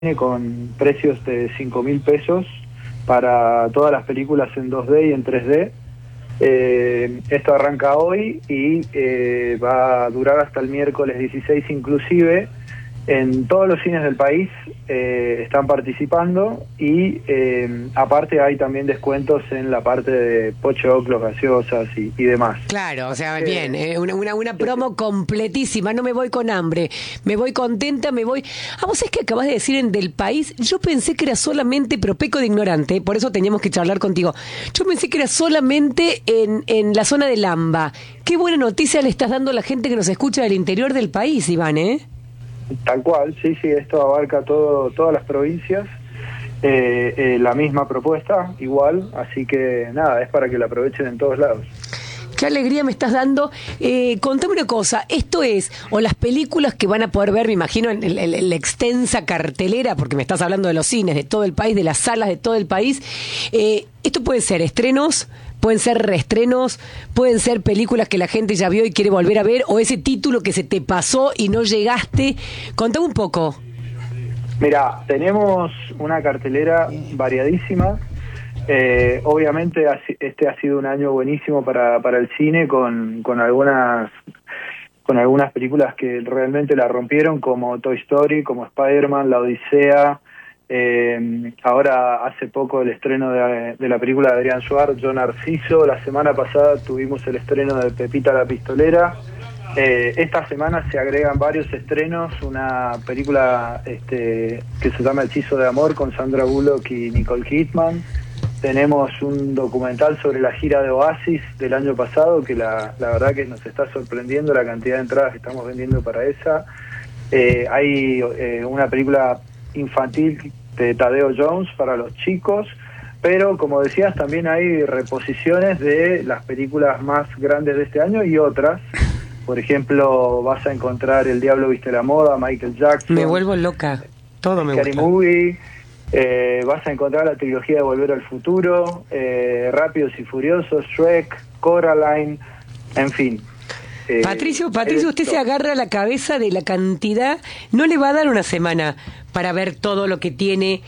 con precios de 5.000 pesos para todas las películas en 2D y en 3D. Esto arranca hoy y va a durar hasta el miércoles 16 inclusive. En todos los cines del país están participando y aparte hay también descuentos en la parte de pochoclos, gaseosas y demás. Claro, o sea, bien, una promo completísima, no me voy con hambre, me voy contenta, me voy... vos es que acabas de decir en del país, yo pensé que era solamente, pero peco de ignorante, por eso teníamos que charlar contigo, yo pensé que era solamente en la zona de Lamba. Qué buena noticia le estás dando a la gente que nos escucha del interior del país, Iván, ¿eh? Tal cual, sí, esto abarca todas las provincias, la misma propuesta, igual, así que nada, es para que la aprovechen en todos lados. Qué alegría me estás dando. Contame una cosa, esto es, o las películas que van a poder ver, me imagino, en la extensa cartelera, porque me estás hablando de los cines de todo el país, de las salas de todo el país, esto puede ser estrenos, pueden ser reestrenos, pueden ser películas que la gente ya vio y quiere volver a ver, o ese título que se te pasó y no llegaste. Contame un poco. Mira, tenemos una cartelera variadísima. Obviamente este ha sido un año buenísimo para el cine con algunas películas que realmente la rompieron, como Toy Story, como Spider-Man, La Odisea. Ahora hace poco el estreno de la película de Adrián Suar, Yo Narciso. La semana pasada tuvimos el estreno de Pepita la Pistolera. Esta semana se agregan varios estrenos, una película que se llama Hechizo de Amor con Sandra Bullock y Nicole Kidman. Tenemos un documental sobre la gira de Oasis del año pasado, que la verdad que nos está sorprendiendo la cantidad de entradas que estamos vendiendo para esa. Hay una película infantil de Tadeo Jones para los chicos, pero como decías, también hay reposiciones de las películas más grandes de este año y otras. Por ejemplo, vas a encontrar El Diablo Viste la Moda, Michael Jackson. Me vuelvo loca, todo me Scary gusta. Movie. Vas a encontrar la trilogía de Volver al Futuro, Rápidos y Furiosos, Shrek, Coraline, en fin. Patricio, usted se agarra la cabeza de la cantidad, no le va a dar una semana para ver todo lo que tiene,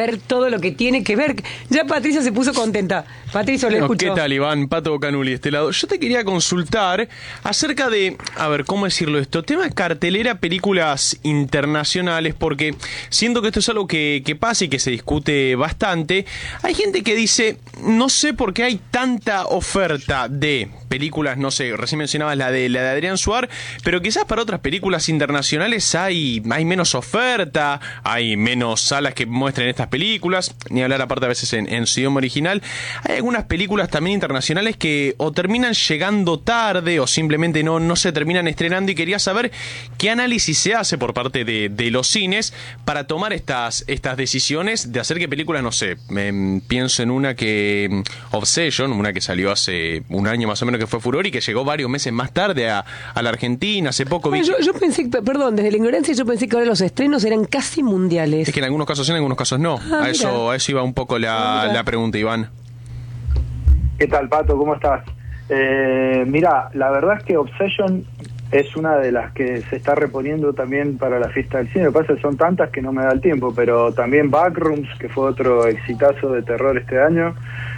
que ver. Ya Patricio se puso contenta. Patricio, le escucho. ¿Qué tal, Iván? Pato Canuli, este lado. Yo te quería consultar acerca de, a ver, ¿cómo decirlo esto? Tema de cartelera, películas internacionales, porque siento que esto es algo que pasa y que se discute bastante. Hay gente que dice, no sé por qué hay tanta oferta de películas, no sé, recién mencionabas la de Adrián Suar, pero quizás para otras películas internacionales hay menos oferta, hay menos salas que muestren estas películas, ni hablar aparte a veces en su idioma original. Hay algunas películas también internacionales que o terminan llegando tarde o simplemente no se terminan estrenando, y quería saber qué análisis se hace por parte de los cines para tomar estas decisiones de hacer que películas, no sé, pienso en una que Obsession, una que salió hace un año más o menos, que fue furor y que llegó varios meses más tarde a la Argentina. Hace poco vi... Yo pensé, perdón, desde la ignorancia yo pensé que ahora los estrenos eran casi mundiales. Es que en algunos casos sí, en algunos casos no. A eso iba un poco la pregunta, Iván. ¿Qué tal, Pato? ¿Cómo estás? Mira, la verdad es que Obsession es una de las que se está reponiendo también para la fiesta del cine. Lo que pasa es que son tantas que no me da el tiempo, pero también Backrooms, que fue otro exitazo de terror este año.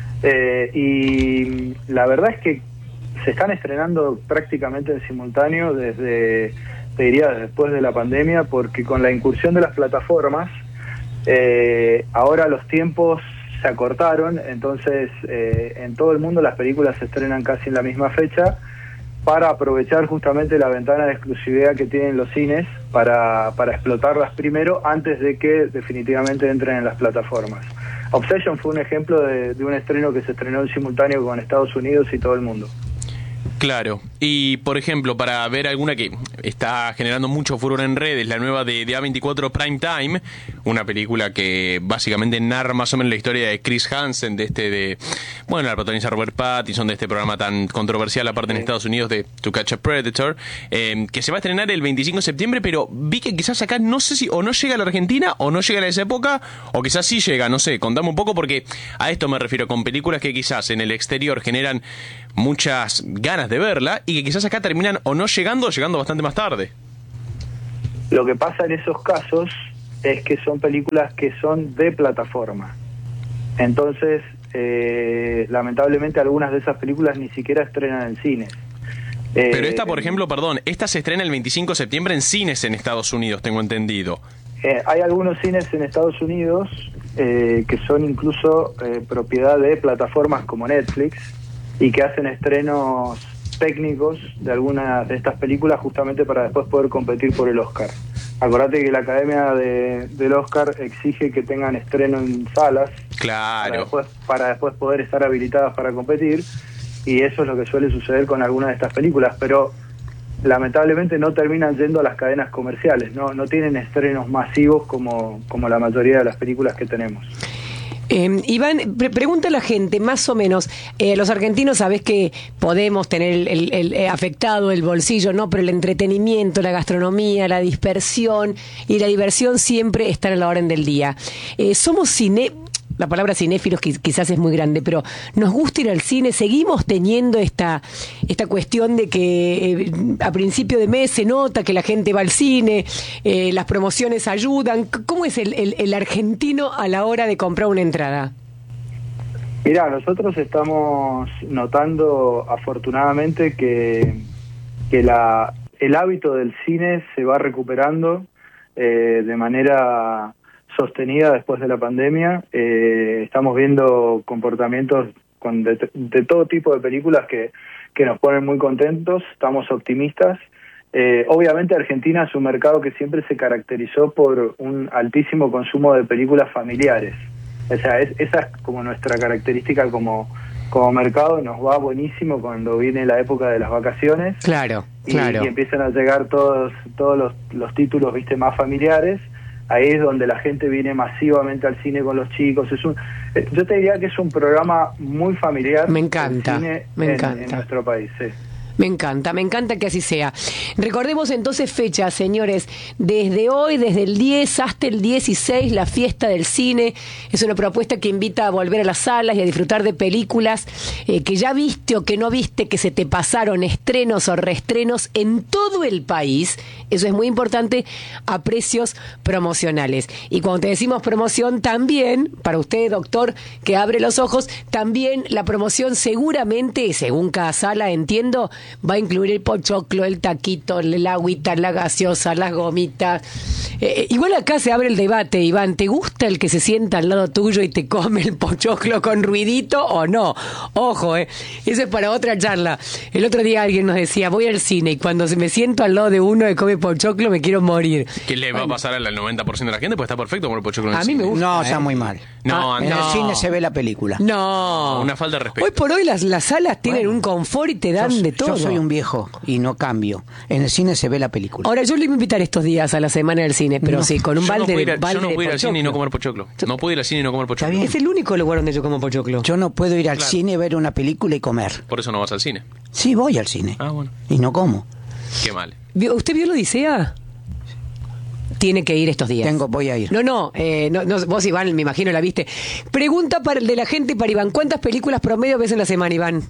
Y la verdad es que se están estrenando prácticamente en simultáneo te diría, después de la pandemia, porque con la incursión de las plataformas, ahora los tiempos se acortaron, entonces en todo el mundo las películas se estrenan casi en la misma fecha para aprovechar justamente la ventana de exclusividad que tienen los cines para explotarlas primero antes de que definitivamente entren en las plataformas. Obsession fue un ejemplo de un estreno que se estrenó en simultáneo con Estados Unidos y todo el mundo. Claro, y por ejemplo, para ver alguna que está generando mucho furor en redes, la nueva de A24 Prime Time, una película que básicamente narra más o menos la historia de Chris Hansen, la protagoniza Robert Pattinson, de este programa tan controversial aparte en Estados Unidos de To Catch a Predator, que se va a estrenar el 25 de septiembre, pero vi que quizás acá no sé si o no llega a la Argentina o no llega a esa época, o quizás sí llega, no sé, contame un poco, porque a esto me refiero, con películas que quizás en el exterior generan muchas ganas de verla y que quizás acá terminan o no llegando o llegando bastante más tarde. Lo que pasa en esos casos es que son películas que son de plataforma. Entonces, lamentablemente algunas de esas películas ni siquiera estrenan en cines. Pero esta, por ejemplo, perdón, esta se estrena el 25 de septiembre en cines en Estados Unidos, tengo entendido. Hay algunos cines en Estados Unidos que son incluso propiedad de plataformas como Netflix y que hacen estrenos técnicos de algunas de estas películas justamente para después poder competir por el Oscar. Acordate que la Academia del Oscar exige que tengan estreno en salas, claro, para después poder estar habilitadas para competir, y eso es lo que suele suceder con algunas de estas películas, pero lamentablemente no terminan yendo a las cadenas comerciales, no tienen estrenos masivos como la mayoría de las películas que tenemos. Iván, pregunta a la gente, más o menos, los argentinos sabés que podemos tener el afectado el bolsillo, ¿no? Pero el entretenimiento, la gastronomía, la dispersión y la diversión siempre están a la orden del día. Somos la palabra cinéfilos quizás es muy grande, pero nos gusta ir al cine, seguimos teniendo esta cuestión de que a principio de mes se nota que la gente va al cine, las promociones ayudan. ¿Cómo es el argentino a la hora de comprar una entrada? Mirá, nosotros estamos notando afortunadamente que el hábito del cine se va recuperando de manera sostenida después de la pandemia. Estamos viendo comportamientos de todo tipo de películas que nos ponen muy contentos, estamos optimistas. Obviamente Argentina es un mercado que siempre se caracterizó por un altísimo consumo de películas familiares. O sea, esa es como nuestra característica como mercado. Nos va buenísimo cuando viene la época de las vacaciones. Claro. Y empiezan a llegar todos los títulos, viste, más familiares. Ahí es donde la gente viene masivamente al cine con los chicos. Yo te diría que es un programa muy familiar. Me encanta, en nuestro país, sí. Me encanta que así sea. Recordemos entonces fechas, señores. Desde hoy, desde el 10 hasta el 16, la fiesta del cine. Es una propuesta que invita a volver a las salas y a disfrutar de películas que ya viste o que no viste, que se te pasaron, estrenos o reestrenos en todo el país. Eso es muy importante, a precios promocionales. Y cuando te decimos promoción, también, para usted, doctor, que abre los ojos, también la promoción seguramente, según cada sala, entiendo, va a incluir el pochoclo, el taquito, el agüita, la gaseosa, las gomitas. Igual acá se abre el debate, Iván. ¿Te gusta el que se sienta al lado tuyo y te come el pochoclo con ruidito o no? Ojo, eso es para otra charla. El otro día alguien nos decía, voy al cine y cuando me siento al lado de uno que come pochoclo me quiero morir. ¿Qué le va a pasar al 90% de la gente? Pues está perfecto comer pochoclo en el cine. A mí me gusta. No, está muy mal. En el cine se ve la película. No. Una falta de respeto. Hoy por hoy las salas tienen un confort y te dan de todo. Yo soy un viejo y no cambio. En el cine se ve la película. Ahora, yo le voy a invitar estos días a la semana del cine, pero sí, con un balde de pochoclo. Yo no puedo ir al cine y no comer pochoclo. No puedo ir al cine y no comer pochoclo. Es el único lugar donde yo como pochoclo. Yo no puedo ir al cine, ver una película y comer. Por eso no vas al cine. Sí, voy al cine. Ah, bueno. Y no como. Qué mal. ¿Usted vio la Odisea? Tiene que ir estos días. Voy a ir. No, vos, Iván, me imagino la viste. Pregunta de la gente para Iván. ¿Cuántas películas promedio ves en la semana, Iván?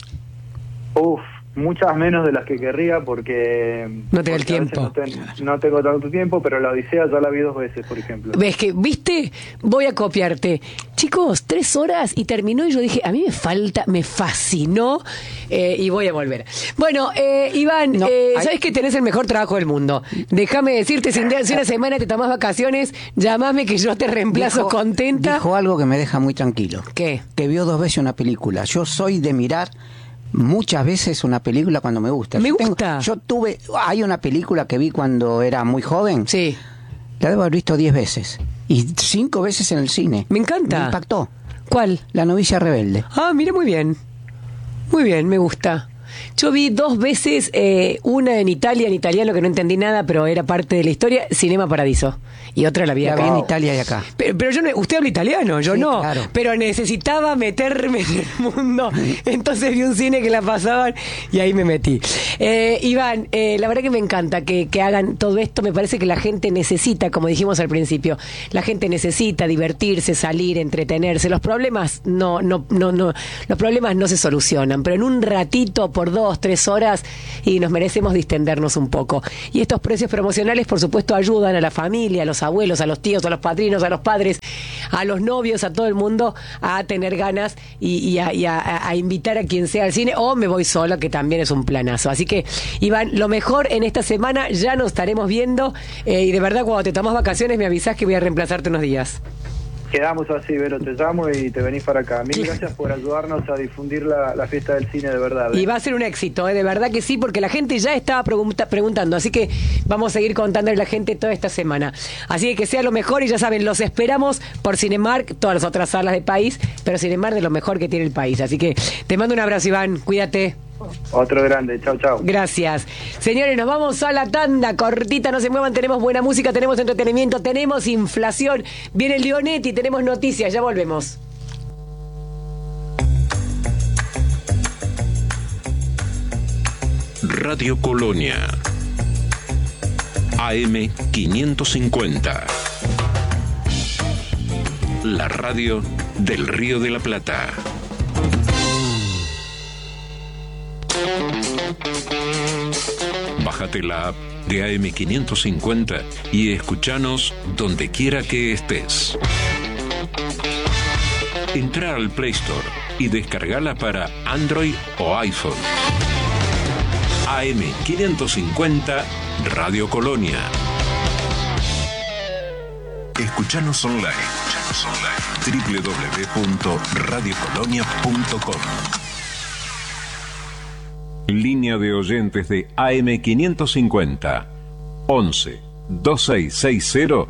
Muchas menos de las que querría porque no tengo el tiempo. No tengo tanto tiempo, pero la Odisea ya la vi 2 veces, por ejemplo. ¿Ves que, viste? Voy a copiarte. Chicos, 3 horas y terminó y yo dije, a mí me fascinó y voy a volver. Bueno, Iván, sabes que tenés el mejor trabajo del mundo. Déjame decirte, si una semana te tomás vacaciones, llamame que yo te reemplazo contenta. Dijo algo que me deja muy tranquilo. ¿Qué? Que vio 2 veces una película. Yo soy de mirar muchas veces una película cuando me gusta. Hay una película que vi cuando era muy joven. Sí. La debo haber visto 10 veces. Y 5 veces en el cine. Me encanta. Me impactó. ¿Cuál? La novicia rebelde. Ah, mira, muy bien. Muy bien, me gusta. Yo vi 2 veces, una en Italia, en italiano, que no entendí nada, pero era parte de la historia, Cinema Paradiso. Y otra la vi acá. La vi en Italia y acá. Pero yo no, usted habla italiano, yo sí, no. Claro. Pero necesitaba meterme en el mundo. Entonces vi un cine que la pasaban y ahí me metí. Iván, la verdad que me encanta que hagan todo esto. Me parece que la gente necesita, como dijimos al principio, la gente necesita divertirse, salir, entretenerse. Los problemas no se solucionan, pero en un ratito por 2, 3 horas y nos merecemos distendernos un poco. Y estos precios promocionales, por supuesto, ayudan a la familia, a los abuelos, a los tíos, a los padrinos, a los padres, a los novios, a todo el mundo a tener ganas y a invitar a quien sea al cine, o me voy sola, que también es un planazo. Así que, Iván, lo mejor en esta semana, ya nos estaremos viendo, y de verdad, cuando te tomas vacaciones me avisás que voy a reemplazarte unos días. Quedamos así, Vero, te llamo y te venís para acá. Mil gracias por ayudarnos a difundir la fiesta del cine, de verdad. Y va a ser un éxito, de verdad que sí, porque la gente ya estaba preguntando, así que vamos a seguir contándole a la gente toda esta semana. Así que sea lo mejor, y ya saben, los esperamos por Cinemark, todas las otras salas del país, pero Cinemark de lo mejor que tiene el país. Así que te mando un abrazo, Iván, cuídate. Otro grande, chau, chau. Gracias. Señores, nos vamos a la tanda cortita, no se muevan, tenemos buena música, tenemos entretenimiento, tenemos inflación, viene Leonetti, tenemos noticias, ya volvemos. Radio Colonia, AM 550, la radio del Río de la Plata. Bájate la app de AM550 y escuchanos donde quiera que estés. Entra al Play Store y descargala para Android o iPhone. AM550 Radio Colonia. Escuchanos online. www.radiocolonia.com. Línea de oyentes de AM550 11 2660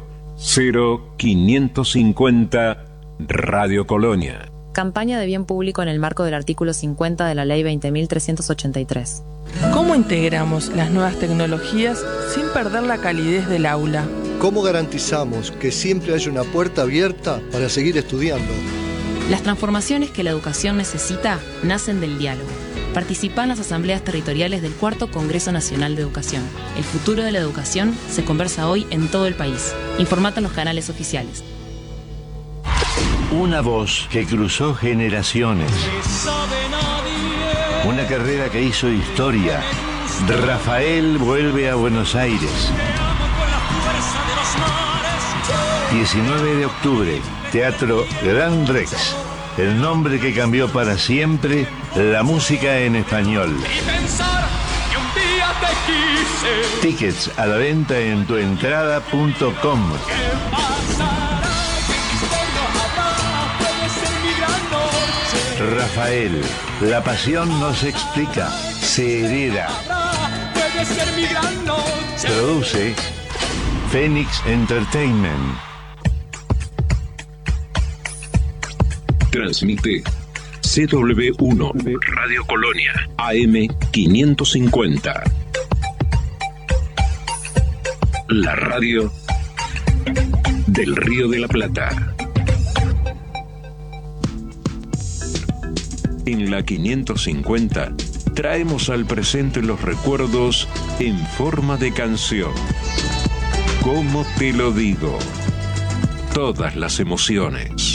0550 Radio Colonia. Campaña de bien público en el marco del artículo 50 de la Ley 20.383. ¿Cómo integramos las nuevas tecnologías sin perder la calidez del aula? ¿Cómo garantizamos que siempre haya una puerta abierta para seguir estudiando? Las transformaciones que la educación necesita nacen del diálogo. Participa en las asambleas territoriales del 4º Congreso Nacional de Educación. El futuro de la educación se conversa hoy en todo el país. Informate en los canales oficiales. Una voz que cruzó generaciones. Una carrera que hizo historia. Rafael vuelve a Buenos Aires. 19 de octubre, Teatro Gran Rex. El nombre que cambió para siempre la música en español. Tickets a la venta en tuentrada.com. Rafael, la pasión no se explica, se hereda. Produce Phoenix Entertainment. Transmite CW1 Radio Colonia AM 550. La radio del Río de la Plata. En la 550 traemos al presente los recuerdos en forma de canción. ¿Cómo te lo digo? Todas las emociones.